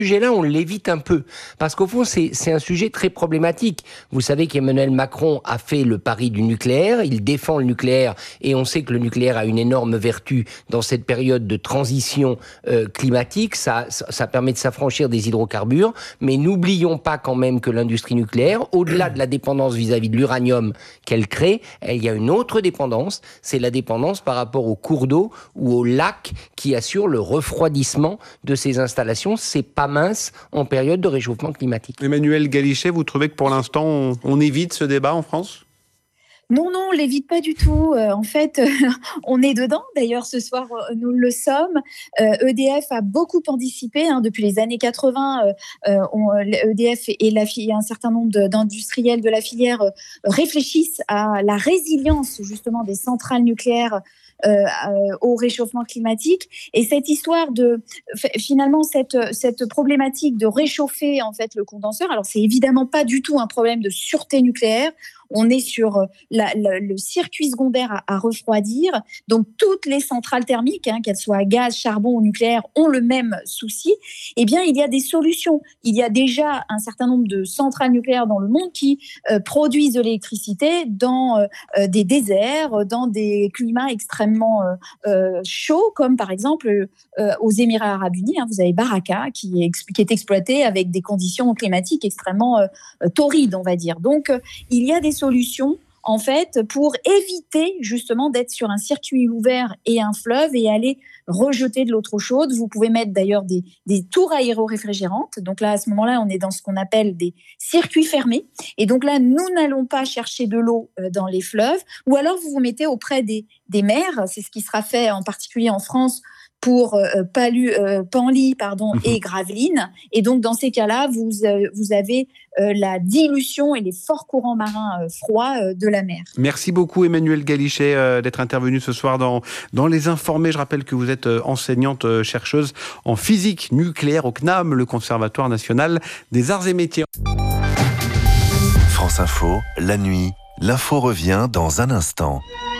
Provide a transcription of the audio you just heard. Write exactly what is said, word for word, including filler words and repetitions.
sujet-là, on l'évite un peu, parce qu'au fond, c'est, c'est un sujet très problématique. Vous savez qu'Emmanuel Macron a fait le pari du nucléaire, il défend le nucléaire, et on sait que le nucléaire a une énorme vertu dans cette période de transition euh, climatique, ça, ça permet de s'affranchir des hydrocarbures, mais n'oublions pas quand même que l'industrie nucléaire, au-delà de la dépendance vis-à-vis de l'uranium qu'elle crée, il y a une autre dépendance, c'est la dépendance par rapport aux cours d'eau ou aux lacs qui assurent le refroidissement de ces installations. C'est pas mince en période de réchauffement climatique. Emmanuel Galichet, vous trouvez que pour l'instant, on, on évite ce débat en France ? Non, non, on l'évite pas du tout. Euh, en fait, euh, on est dedans. D'ailleurs, ce soir, euh, nous le sommes. Euh, E D F a beaucoup anticipé hein, depuis les années quatre-vingts. Euh, on, E D F et, la, et un certain nombre de, d'industriels de la filière euh, réfléchissent à la résilience justement des centrales nucléaires Euh, euh, au réchauffement climatique. Et cette histoire de, finalement, cette, cette problématique de réchauffer en fait le condenseur, alors c'est évidemment pas du tout un problème de sûreté nucléaire. On est sur la, la, le circuit secondaire à, à refroidir. Donc, toutes les centrales thermiques, hein, qu'elles soient à gaz, charbon ou nucléaire, ont le même souci. Eh bien, il y a des solutions. Il y a déjà un certain nombre de centrales nucléaires dans le monde qui euh, produisent de l'électricité dans euh, des déserts, dans des climats extrêmement euh, euh, chauds, comme par exemple euh, aux Émirats arabes unis. Hein, vous avez Baraka qui est, qui est exploité avec des conditions climatiques extrêmement euh, torrides, on va dire. Donc, euh, il y a des solutions en fait pour éviter justement d'être sur un circuit ouvert et un fleuve et aller rejeter de l'eau trop chaude. Vous pouvez mettre d'ailleurs des, des tours aéro-réfrigérantes. Donc là, à ce moment-là, on est dans ce qu'on appelle des circuits fermés. Et donc là, nous n'allons pas chercher de l'eau dans les fleuves. Ou alors, vous vous mettez auprès des, des mers. C'est ce qui sera fait en particulier en France pour euh, Palu, euh, Panly pardon, et Gravelines. Et donc, dans ces cas-là, vous, euh, vous avez euh, la dilution et les forts courants marins euh, froids euh, de la mer. Merci beaucoup, Emmanuel Galichet, euh, d'être intervenu ce soir dans, dans Les Informés. Je rappelle que vous êtes euh, enseignante euh, chercheuse en physique nucléaire au C N A M, le Conservatoire national des arts et métiers. France Info, la nuit, l'info revient dans un instant.